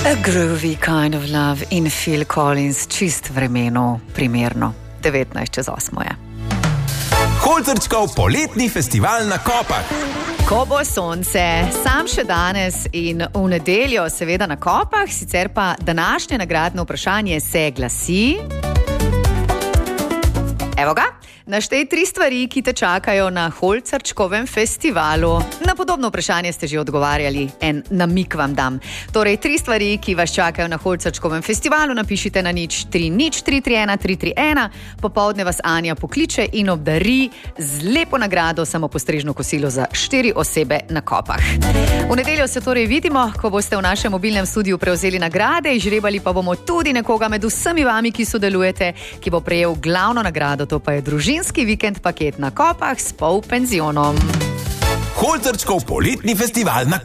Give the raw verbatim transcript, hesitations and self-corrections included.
A groovy kind of love in Phil Collins, čist vremenu primerno. devetnajst čez osmo je. Holcerčkov poletni festival na Kopah. Ko bo sonce, sam še danes in v nedeljo seveda na Kopah, sicer pa današnje nagradno vprašanje se glasi... Evo ga, naštej tri stvari, ki te čakajo na Holcerčkovem festivalu. Na podobno vprašanje ste že odgovarjali, en namik vam dam. Torej, tri stvari, ki vas čakajo na Holcerčkovem festivalu, napišite na nič tri nič tri tri ena tri tri ena. Popoldne vas Anja pokliče in obdari z lepo nagrado samopostrežno kosilo za štiri osebe na Kopah. V nedeljo se torej vidimo, ko boste v našem mobilnem studiu prevzeli nagrade, izžrebali pa bomo tudi nekoga med vsemi vami, ki sodelujete, ki bo prejel glavno nagrado. To pa je družinski vikend paket na Kopah s polpenzionom. Holcerčkov poletni festival na